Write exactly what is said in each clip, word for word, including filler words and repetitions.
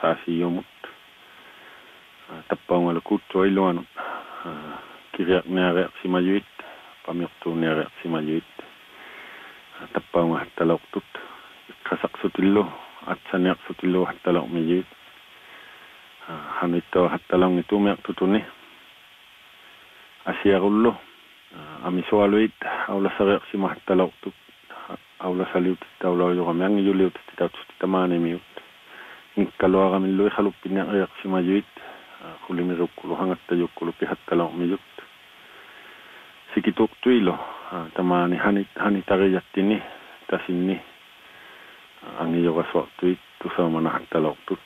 saasiumut tappaungala kuttuiluanut kiriaqniareaqsimajuit pamiortuuniareaqsimajuit tappaunga hattaloqtut qasaqsutillu atsaniaqsutillu hattaloqmijuit hanitto hattalongitumiaqtutuni asiarullu amisualuit aulasareaqsima hattaloqtut aulasaliut taulaujoramiangi juliut titautustamaanimiut nikkaluaramillu ikhaluppiniaqriaqsimajuit kulimirukkulu hangattajukkulupi hattaloqmijut sikituqtuilo tamaani hanit hanitarijattini tasinni angijorasuartuit tusaumana hattaloqtut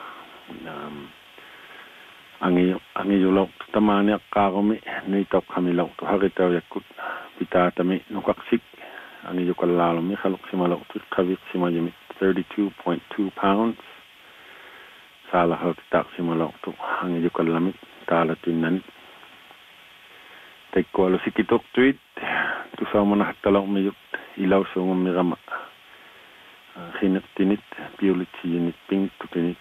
angi angijulortu tamaani aqqaarumi nuitaqhamiloqtu haritaujakkut pitaatami nuqaqsik angijukallaalumi khaluqsimalortu qaviqsimajimit thirty-two point two pounds saalahautitaqsimalortu angijukallamit taalatunnanit tekkualu sikituqtuit tusaumana hattaloqmijut ilausuungummirama khinertinit piulitsijinit pingtutinit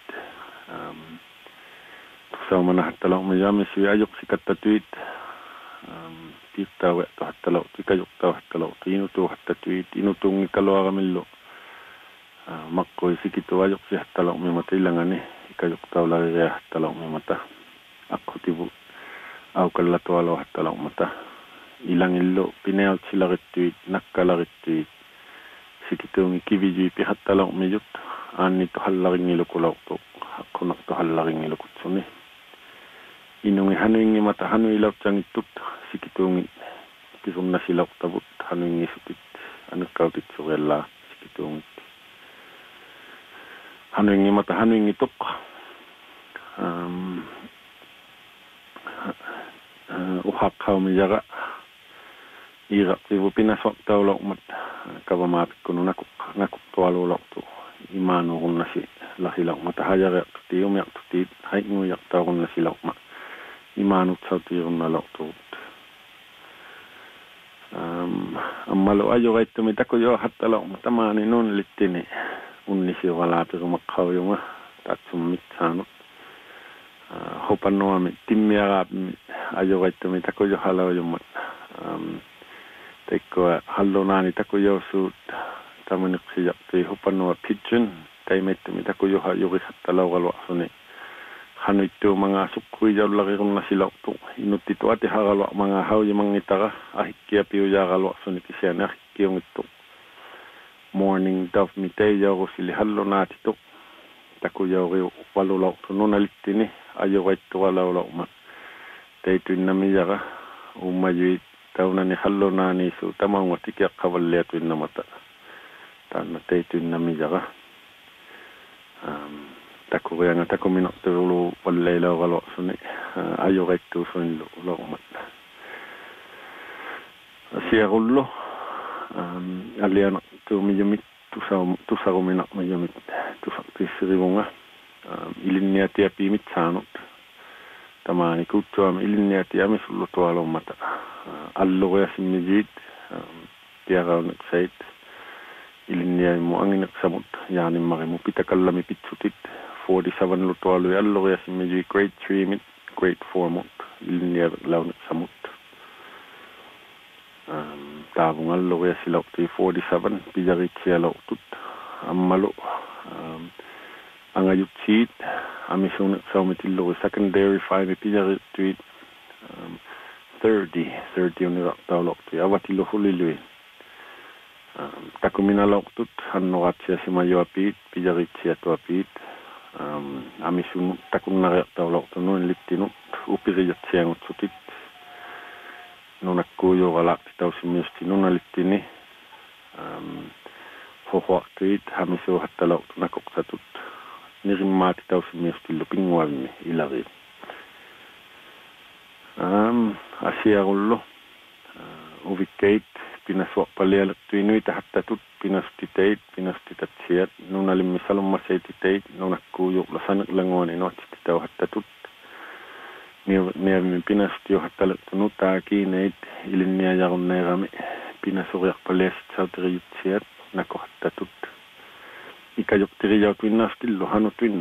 tusaumana hattaloqmijamisui ajoqsikattatuit tiittaueqtu hattaloqtu ikajoqtau hattaloqtu inutu hattatuit inutuungikaluaramillu maqqui sikitu ajoqsi hattaloqmimata ilangani ikajoqtaulariria hattaloqmimata aqqutivu aukallatualo hattaloqmata ilangillu pinealtsilarittuit nakkalarittuit sikituungi kivijuipi hattaloqmijut aannitu hallaringilukulortu haqqunaqtu hallaringilukutsuni inungi hanuingimata hanuilautsangitut sikituungi pisunnasiloqtavut hanuingisutit anukkautit-surellaa sikituungit hanuingimata hanuingituq um uhaqqaumijaga iiraqtivu pinasuartauloqmat kavamaapikkunu nakuk nakuktualuuloqtu imaanurunnasi lahiloqmata hajareaqtuti umiaqtuti hainguiaqtaurunnasiloqma imaanutsautirunaloqtuut um ammalu ajoqaittumi takujo hattaloqma tamaani nunlittini unnisiuqalaapirumaqqaujunga tatsummit hopannuami timmiaraapmi ajoqaittumi takujo halaujummat um tekkua hallunaani takujosuut tamaniqsijaqtui hopannua pigeon taimettumi takujoha jurisattalauqaluaqsuni hanuittu manga sukkuijaullarirunnasiloqtu inuttitu atiharaluaq manga haujimangitara ahikkia piujaaraluaqsuni kisiani ahikkiungittu morning dove miteijaurusili hallunaatitu takujauriu waluloqtu nunalittini ajoqaittuqalauloqma teituinnamijaqa ummajuit taunani hallunaaniisu tamaunga tikiaqqavalliatuinnamata taanna teituinnamijaqa um takurianga takuminortulu walleilauqaloqsuni ajoqaittuusuinlu uloqmat siarullu um alianartuumijumit tusaum tusaruminarmijumit tusartissirivunga um ilinniatiapiimit saanut tamaani kuttuami ilinniatiamisullu tualommata alluriasimmijit tiarauneqsait ilinniaimu angineqsamut yaanimmarimu pitakallami pitsutit forty-seven lutualui alluriasimmijui grade three mit grade four mut ilinnialauneqsamut um taavunga alluriasiloqtui forty-seven pijaritsialoqtut ammalu um angajutsit amisuneqsaumit secondary five pijarittuit um thirty thirty uniraqtauloqtui avatillu hulilui um takuminaloqtut hannoratsiasimajuapiit pijaritsiatuapiit um amisun takunnariaqtauloqtu nuinlittinut upirijatsiangutsutit nunakkuujoralaqti tausimmiusti nunalittini um hohoaqtuit hamisuuhattaloqtu nakoqsatut nirimmaati tausimmiustillu pinguavimi ilari um asiarullu uvikkeit pinasuarpalialertuinuita hattatut pinastiteit pinastitatsiat nunalimmisalummaseititeit nunakkuujorlasaneqlanguani noatsititau hattatut niavimi pinastio hattalertunut taakiineit ilinniajarunneerami pinasuriarpaliassitsauterijutsiat nakohattatut ikajoqtirijautwinnastillu hanutuin